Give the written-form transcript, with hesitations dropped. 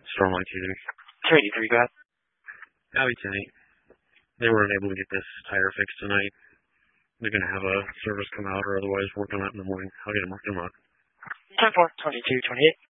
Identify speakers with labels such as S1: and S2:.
S1: Stormlight TV.
S2: 283, go ahead.
S1: Howdy, Kenny. They weren't able to get this tire fixed tonight. They're going to have a service come out or otherwise work on it in the morning. I'll get them working on it.
S2: 10-4, 22, 28.